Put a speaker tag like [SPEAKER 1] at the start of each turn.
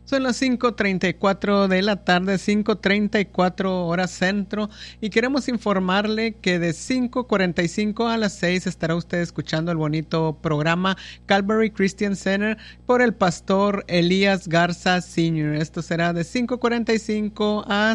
[SPEAKER 1] Son las 5:34 de la tarde, 5:34 hora centro, y queremos informarle que de 5:45 a las 6 estará usted escuchando el bonito programa Calvary Christian Center por el pastor Elías Garza Sr. Esto será de 5:45 a